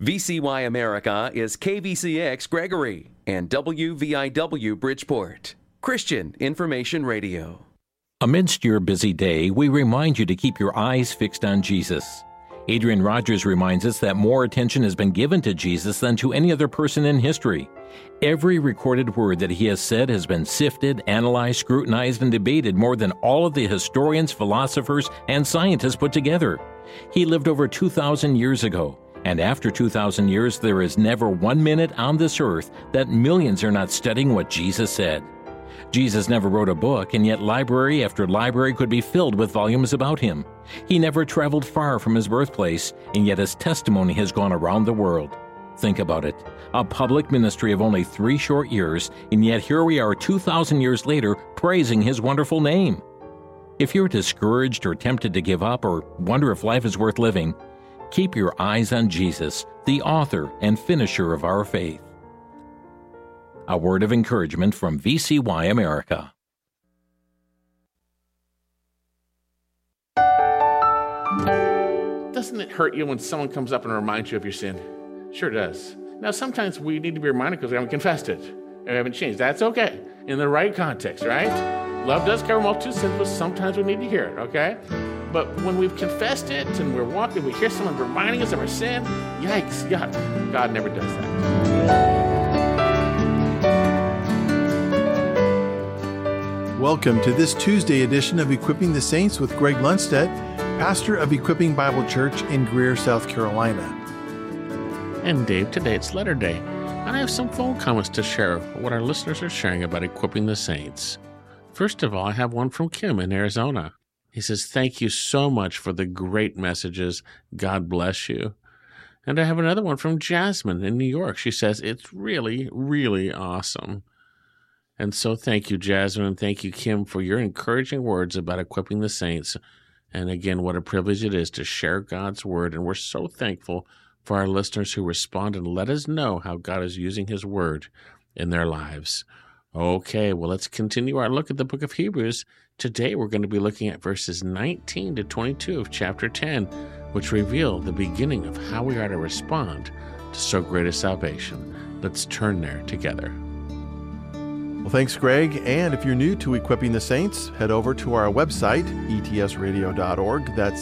VCY America is KVCX Gregory and WVIW Bridgeport. Christian Information Radio. Amidst your busy day, we remind you to keep your eyes fixed on Jesus. Adrian Rogers reminds us that more attention has been given to Jesus than to any other person in history. Every recorded word that he has said has been sifted, analyzed, scrutinized, and debated more than all of the historians, philosophers, and scientists put together. He lived over 2,000 years ago, and after 2,000 years, there is never 1 minute on this earth that millions are not studying what Jesus said. Jesus never wrote a book, and yet library after library could be filled with volumes about him. He never traveled far from his birthplace, and yet his testimony has gone around the world. Think about it. A public ministry of only 3 short years, and yet here we are 2,000 years later praising his wonderful name. If you're discouraged or tempted to give up or wonder if life is worth living, keep your eyes on Jesus, the author and finisher of our faith. A word of encouragement from VCY America. Doesn't it hurt you when someone comes up and reminds you of your sin? Sure does. Now, sometimes we need to be reminded because we haven't confessed it and we haven't changed. That's okay in the right context, right? Love does cover multitude of sins, but sometimes we need to hear it, okay? But when we've confessed it and we're walking, we hear someone reminding us of our sin, yikes, yuck. God never does that. Welcome to this Tuesday edition of Equipping the Saints with Greg Lundstedt, pastor of Equipping Bible Church in Greer, South Carolina. And Dave, today it's Letter Day, and I have some phone comments to share what our listeners are sharing about Equipping the Saints. First of all, I have one from Kim in Arizona. He says, "Thank you so much for the great messages. God bless you." And I have another one from Jasmine in New York. She says, "It's really, really awesome." And so thank you, Jasmine, and thank you, Kim, for your encouraging words about equipping the saints. And again, what a privilege it is to share God's word. And we're so thankful for our listeners who respond and let us know how God is using his word in their lives. Okay, well, let's continue our look at the book of Hebrews. Today, we're going to be looking at verses 19 to 22 of chapter 10, which reveal the beginning of how we are to respond to so great a salvation. Let's turn there together. Well, thanks, Greg. And if you're new to Equipping the Saints, head over to our website, etsradio.org. That's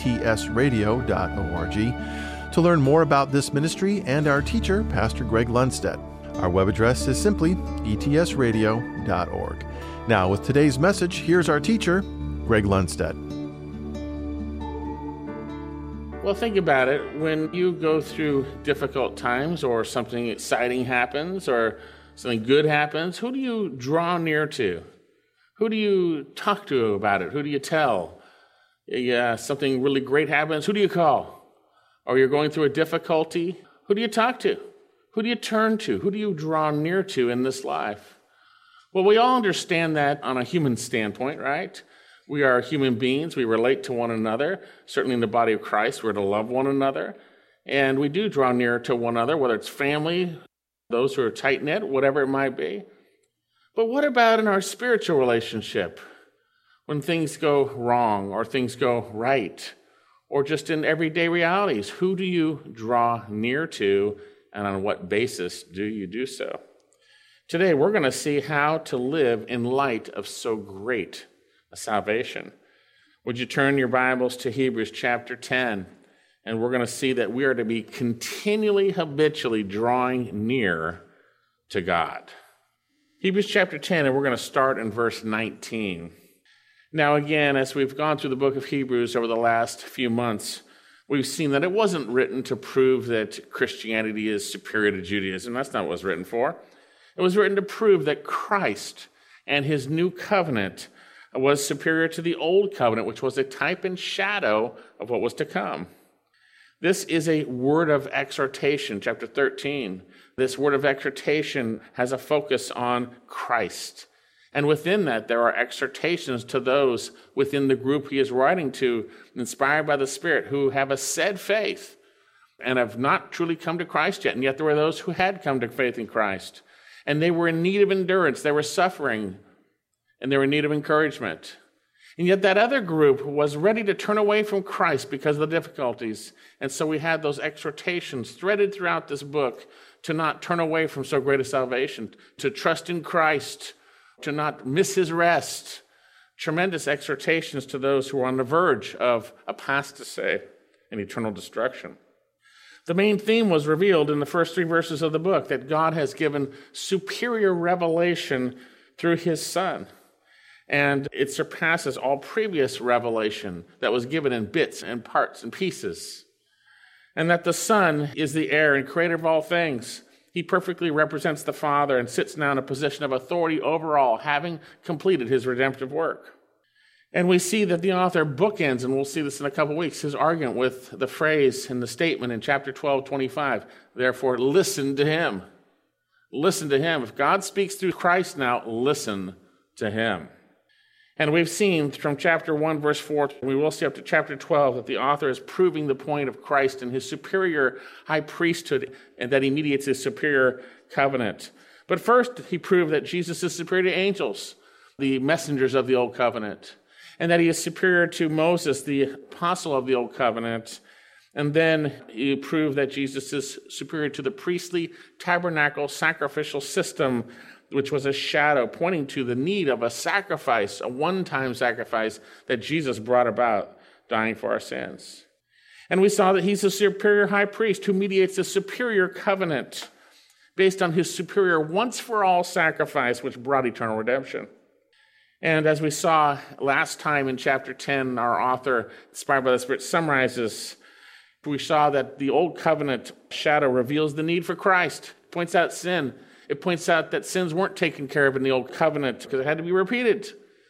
etsradio.org, to learn more about this ministry and our teacher, Pastor Greg Lundstedt. Our web address is simply etsradio.org. Now, with today's message, here's our teacher, Greg Lundstedt. Well, think about it. When you go through difficult times or something exciting happens or something good happens, who do you draw near to? Who do you talk to about it? Who do you tell? Something really great happens, who do you call? Or you're going through a difficulty, who do you talk to? Who do you turn to? Who do you draw near to in this life? Well, we all understand that on a human standpoint, right? We are human beings. We relate to one another. Certainly in the body of Christ, we're to love one another. And we do draw near to one another, whether it's family, those who are tight-knit, whatever it might be. But what about in our spiritual relationship? When things go wrong or things go right, or just in everyday realities, who do you draw near to, and on what basis do you do so? Today, we're going to see how to live in light of so great a salvation. Would you turn your Bibles to Hebrews chapter 10? And we're going to see that we are to be continually, habitually drawing near to God. Hebrews chapter 10, and we're going to start in verse 19. Now, again, as we've gone through the book of Hebrews over the last few months, we've seen that it wasn't written to prove that Christianity is superior to Judaism. That's not what it was written for. It was written to prove that Christ and his new covenant was superior to the old covenant, which was a type and shadow of what was to come. This is a word of exhortation, chapter 13. This word of exhortation has a focus on Christ. And within that, there are exhortations to those within the group he is writing to, inspired by the Spirit, who have a said faith and have not truly come to Christ yet. And yet there were those who had come to faith in Christ. And they were in need of endurance. They were suffering, and they were in need of encouragement. And yet that other group was ready to turn away from Christ because of the difficulties. And so we had those exhortations threaded throughout this book to not turn away from so great a salvation, to trust in Christ, to not miss his rest. Tremendous exhortations to those who are on the verge of apostasy and eternal destruction. The main theme was revealed in the first 3 verses of the book, that God has given superior revelation through his Son. And it surpasses all previous revelation that was given in bits and parts and pieces. And that the Son is the heir and creator of all things. He perfectly represents the Father and sits now in a position of authority over all, having completed his redemptive work. And we see that the author bookends, and we'll see this in a couple weeks, his argument with the phrase and the statement in chapter 12:25, therefore listen to him. Listen to him. If God speaks through Christ now, listen to him. And we've seen from chapter 1, verse 4, we will see up to chapter 12, that the author is proving the point of Christ and his superior high priesthood, and that he mediates his superior covenant. But first, he proved that Jesus is superior to angels, the messengers of the old covenant, and that he is superior to Moses, the apostle of the old covenant. And then he proved that Jesus is superior to the priestly tabernacle sacrificial system, which was a shadow pointing to the need of a sacrifice, a one-time sacrifice that Jesus brought about, dying for our sins. And we saw that he's a superior high priest who mediates a superior covenant based on his superior once-for-all sacrifice, which brought eternal redemption. And as we saw last time in chapter 10, our author, inspired by the Spirit, summarizes, we saw that the old covenant shadow reveals the need for Christ, points out sin. It points out that sins weren't taken care of in the old covenant because it had to be repeated.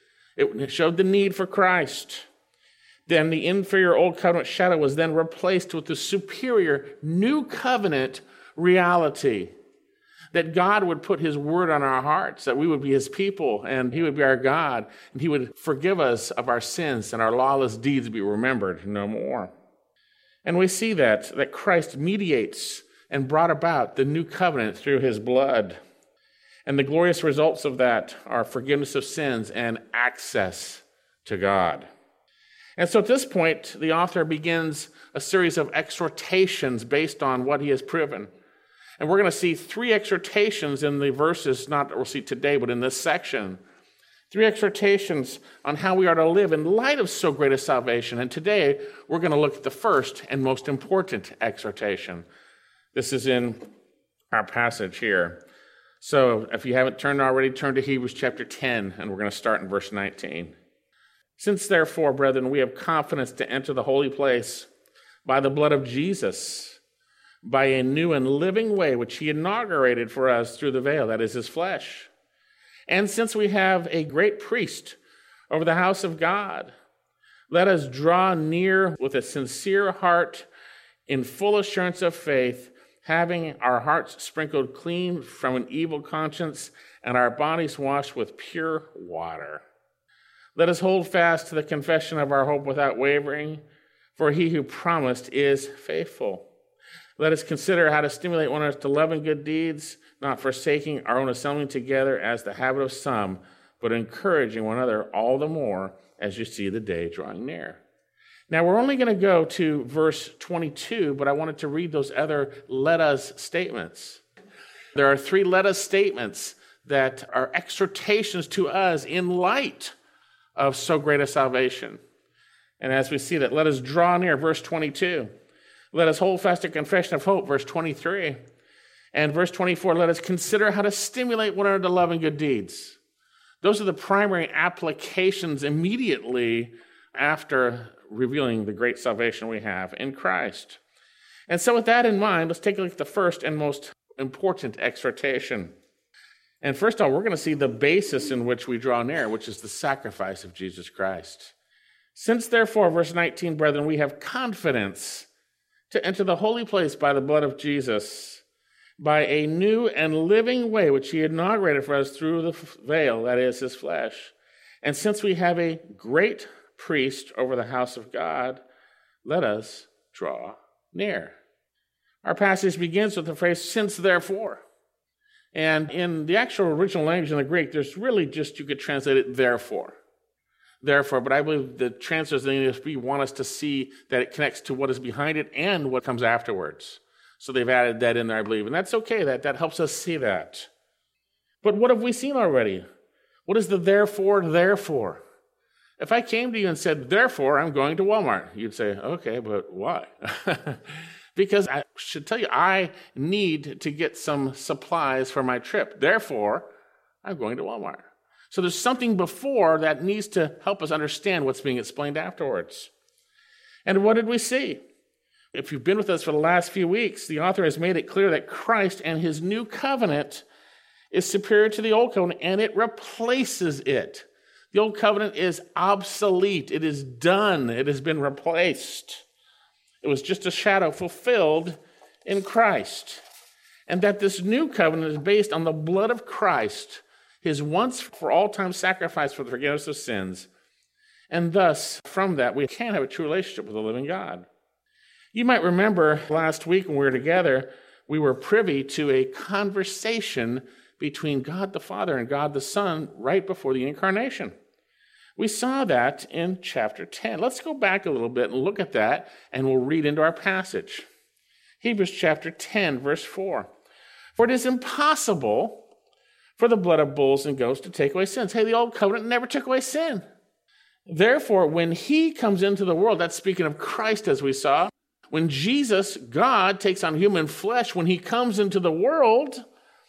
It showed the need for Christ. Then the inferior old covenant shadow was then replaced with the superior new covenant reality, that God would put his word on our hearts, that we would be his people and he would be our God, and he would forgive us of our sins and our lawless deeds be remembered no more. And we see that Christ mediates and brought about the new covenant through his blood. And the glorious results of that are forgiveness of sins and access to God. And so at this point, the author begins a series of exhortations based on what he has proven. And we're going to see 3 exhortations in the verses, not that we'll see today, but in this section. 3 exhortations on how we are to live in light of so great a salvation. And today, we're going to look at the first and most important exhortation. This is in our passage here. So if you haven't turned already, turn to Hebrews chapter 10, and we're going to start in verse 19. Since therefore, brethren, we have confidence to enter the holy place by the blood of Jesus, by a new and living way which he inaugurated for us through the veil, that is his flesh. And since we have a great priest over the house of God, let us draw near with a sincere heart in full assurance of faith, having our hearts sprinkled clean from an evil conscience and our bodies washed with pure water. Let us hold fast to the confession of our hope without wavering, for he who promised is faithful. Let us consider how to stimulate one another to love and good deeds, not forsaking our own assembling together as the habit of some, but encouraging one another all the more as you see the day drawing near. Now, we're only going to go to verse 22, but I wanted to read those other let us statements. There are 3 let us statements that are exhortations to us in light of so great a salvation. And as we see that, let us draw near, verse 22. Let us hold fast to confession of hope, verse 23. And verse 24, let us consider how to stimulate one another to love and good deeds. Those are the primary applications immediately after revealing the great salvation we have in Christ. And so with that in mind, let's take a look at the first and most important exhortation. And first of all, we're going to see the basis in which we draw near, which is the sacrifice of Jesus Christ. Since therefore, verse 19, brethren, we have confidence to enter the holy place by the blood of Jesus, by a new and living way which he inaugurated for us through the veil, that is his flesh. And since we have a great priest over the house of God, let us draw near. Our passage begins with the phrase, since therefore. And in the actual original language in the Greek, there's really just, you could translate it, therefore. therefore, but I believe the translators in the ESV want us to see that it connects to what is behind it and what comes afterwards. So they've added that in there, I believe, and that's okay. That helps us see that. But what have we seen already? What is the therefore? If I came to you and said, therefore, I'm going to Walmart, you'd say, okay, but why? Because I should tell you, I need to get some supplies for my trip. Therefore, I'm going to Walmart. So there's something before that needs to help us understand what's being explained afterwards. And what did we see? If you've been with us for the last few weeks, the author has made it clear that Christ and his new covenant is superior to the old covenant, and it replaces it. The old covenant is obsolete. It is done. It has been replaced. It was just a shadow fulfilled in Christ. And that this new covenant is based on the blood of Christ, his once for all time sacrifice for the forgiveness of sins. And thus, from that, we can have a true relationship with the living God. You might remember last week when we were together, we were privy to a conversation between God the Father and God the Son right before the incarnation. We saw that in chapter 10. Let's go back a little bit and look at that, and we'll read into our passage. Hebrews chapter 10, verse 4. For it is impossible for the blood of bulls and goats to take away sins. Hey, the old covenant never took away sin. Therefore, when he comes into the world, that's speaking of Christ as we saw, when Jesus, God, takes on human flesh, when he comes into the world,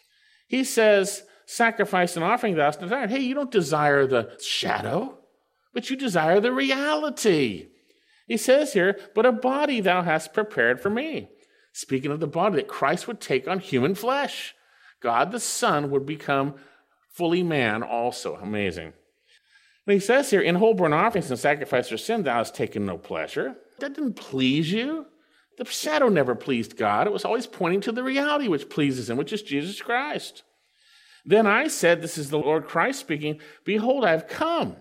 he says, sacrifice and offering thou hast desired. Hey, you don't desire the shadow, but you desire the reality. He says here, but a body thou hast prepared for me. Speaking of the body, that Christ would take on human flesh. God the Son would become fully man also. Amazing. And he says here, in whole burnt offerings and sacrifice for sin, thou hast taken no pleasure. That didn't please you. The shadow never pleased God. It was always pointing to the reality which pleases him, which is Jesus Christ. Then I said, this is the Lord Christ speaking, behold, I have come.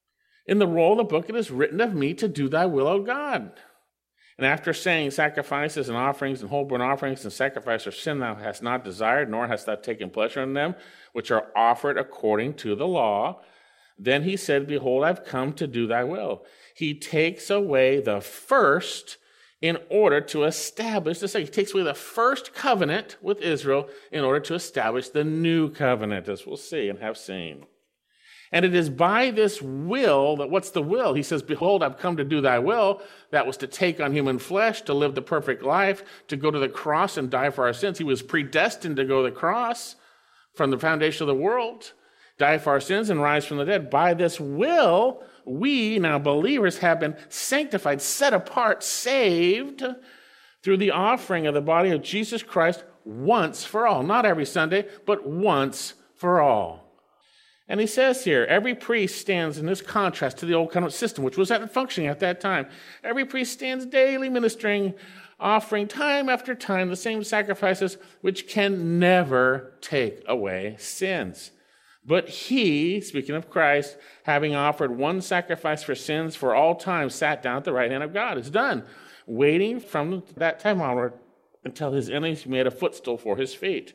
In the roll of the book it is written of me to do thy will, O God. And after saying sacrifices and offerings and whole burnt offerings and sacrifice for sin thou hast not desired, nor hast thou taken pleasure in them, which are offered according to the law, then he said, behold, I've come to do thy will. He takes away the first in order to establish the second. He takes away the first covenant with Israel in order to establish the new covenant, as we'll see and have seen. And it is by this will that, what's the will? He says, behold, I've come to do thy will. That was to take on human flesh, to live the perfect life, to go to the cross and die for our sins. He was predestined to go to the cross from the foundation of the world, die for our sins and rise from the dead. By this will, we, now believers, have been sanctified, set apart, saved through the offering of the body of Jesus Christ once for all. Not every Sunday, but once for all. And he says here, every priest stands in this contrast to the old covenant system, which was functioning at that time. Every priest stands daily ministering, offering time after time the same sacrifices which can never take away sins. But he, speaking of Christ, having offered one sacrifice for sins for all time, sat down at the right hand of God. It's done. Waiting from that time onward until his enemies made a footstool for his feet.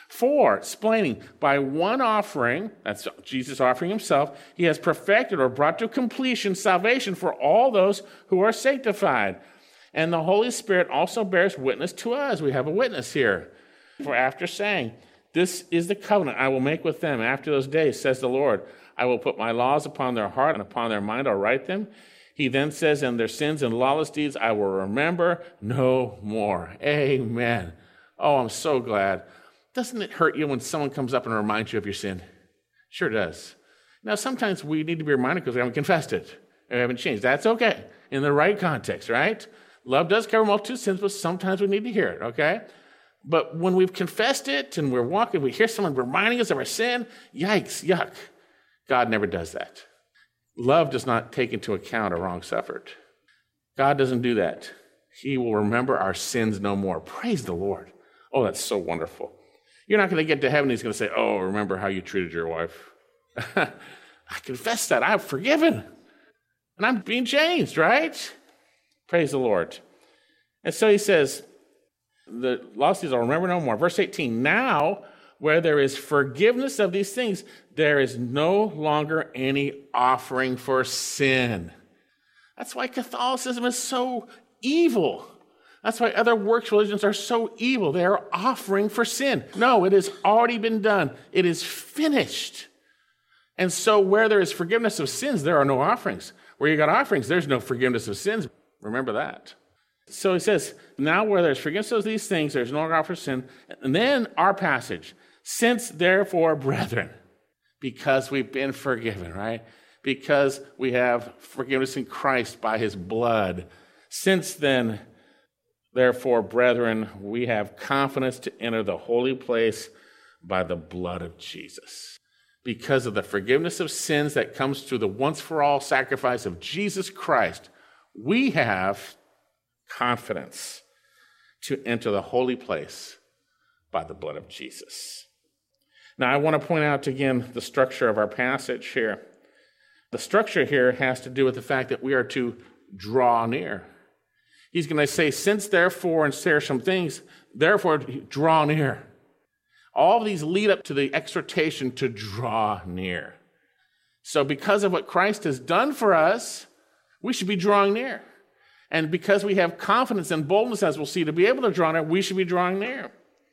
4, explaining, by one offering, that's Jesus offering himself, he has perfected or brought to completion salvation for all those who are sanctified. And the Holy Spirit also bears witness to us. We have a witness here. For after saying, this is the covenant I will make with them after those days, says the Lord. I will put my laws upon their heart and upon their mind I'll write them. He then says, and their sins and lawless deeds I will remember no more. Amen. Oh, I'm so glad. Doesn't it hurt you when someone comes up and reminds you of your sin? Sure does. Now, sometimes we need to be reminded because we haven't confessed it. We haven't changed. That's okay. In the right context, right? Love does cover multitude of sins, but sometimes we need to hear it, okay? But when we've confessed it and we're walking, we hear someone reminding us of our sin, yikes, yuck. God never does that. Love does not take into account a wrong suffered. God doesn't do that. He will remember our sins no more. Praise the Lord. Oh, that's so wonderful. You're not going to get to heaven. He's going to say, oh, remember how you treated your wife. I confess that. I'm forgiven. And I'm being changed, right? Praise the Lord. And so he says, the lost deeds I'll remember no more. Verse 18, now where there is forgiveness of these things, there is no longer any offering for sin. That's why Catholicism is so evil. That's why other works religions are so evil. They are offering for sin. No, it has already been done. It is finished. And so where there is forgiveness of sins, there are no offerings. Where you got offerings, there's no forgiveness of sins. Remember that. So he says, now where there's forgiveness of these things, there's no longer offering for sin. And then our passage, since therefore, brethren, because we've been forgiven, right? Because we have forgiveness in Christ by his blood. Since then, therefore, brethren, we have confidence to enter the holy place by the blood of Jesus. Because of the forgiveness of sins that comes through the once-for-all sacrifice of Jesus Christ, we have confidence to enter the holy place by the blood of Jesus. Now, I want to point out again the structure of our passage here. The structure here has to do with the fact that we are to draw near. He's going to say, since therefore, and share some things, therefore draw near. All of these lead up to the exhortation to draw near. So because of what Christ has done for us, we should be drawing near. And because we have confidence and boldness, as we'll see, to be able to draw near, we should be drawing near.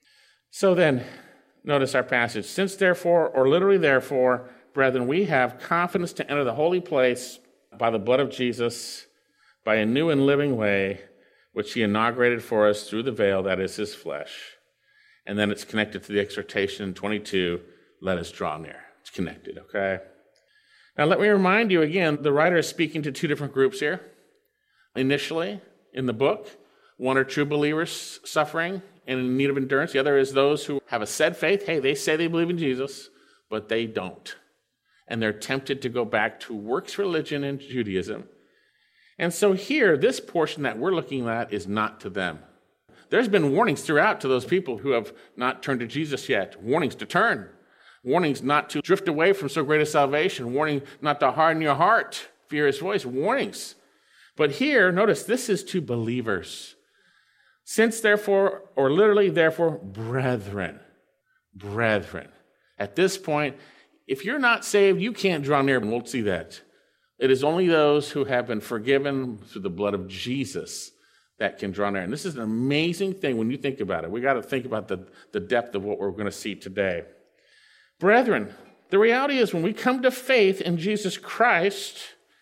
So then, notice our passage. Since therefore, or literally therefore, brethren, we have confidence to enter the holy place by the blood of Jesus, by a new and living way, which he inaugurated for us through the veil, that is his flesh. And then it's connected to the exhortation in 22, let us draw near. It's connected, okay? Now let me remind you again, the writer is speaking to two different groups here. Initially, in the book, one are true believers suffering and in need of endurance. The other is those who have a said faith. Hey, they say they believe in Jesus, but they don't. And they're tempted to go back to works religion and Judaism. And so here, this portion that we're looking at is not to them. There's been warnings throughout to those people who have not turned to Jesus yet. Warnings to turn. Warnings not to drift away from so great a salvation. Warning not to harden your heart, fear his voice. Warnings. But here, notice, this is to believers. Since therefore, or literally therefore, brethren. Brethren. At this point, if you're not saved, you can't draw near, and we'll see that. It is only those who have been forgiven through the blood of Jesus that can draw near. And this is an amazing thing when you think about it. We got to think about the depth of what we're going to see today. Brethren, the reality is when we come to faith in Jesus Christ,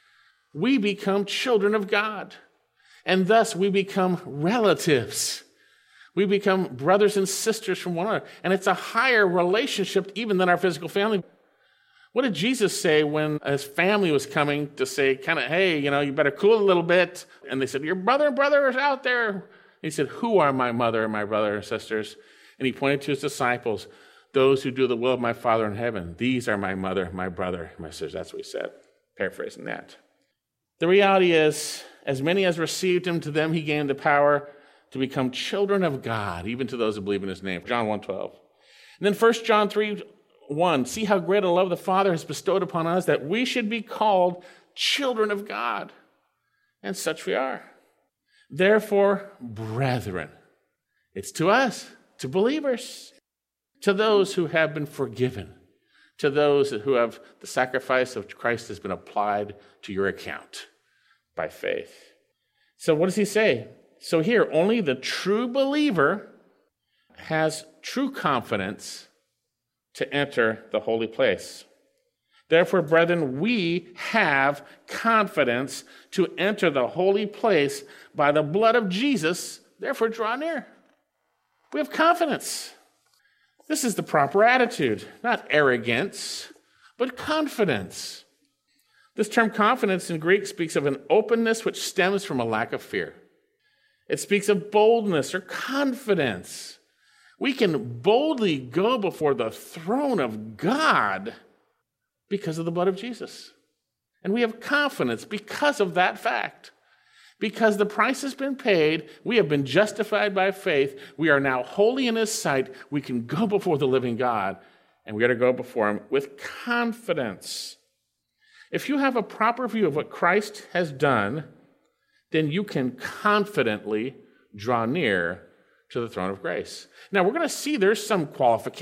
we become children of God. And thus we become relatives. We become brothers and sisters from one another. And it's a higher relationship even than our physical family. What did Jesus say when his family was coming to say, kind of, hey, you better cool a little bit? And they said, your brother and brother is out there. And he said, who are my mother and my brother and sisters? And he pointed to his disciples, those who do the will of my Father in heaven. These are my mother, my brother, my sisters. That's what he said, paraphrasing that. The reality is, as many as received him, to them he gave the power to become children of God, even to those who believe in his name. John 1:12. And then 1 John 3:1, see how great a love the Father has bestowed upon us that we should be called children of God. And such we are. Therefore, brethren, it's to us, to believers, to those who have been forgiven, to those who have the sacrifice of Christ has been applied to your account by faith. So what does he say? So here, only the true believer has true confidence to enter the holy place. Therefore, brethren, we have confidence to enter the holy place by the blood of Jesus. Therefore, draw near. We have confidence. This is the proper attitude, not arrogance, but confidence. This term confidence in Greek speaks of an openness which stems from a lack of fear. It speaks of boldness or confidence. We can boldly go before the throne of God because of the blood of Jesus. And we have confidence because of that fact. Because the price has been paid, we have been justified by faith, we are now holy in his sight, we can go before the living God, and we are to go before him with confidence. If you have a proper view of what Christ has done, then you can confidently draw near to the throne of grace. Now, we're going to see there's some qualifications.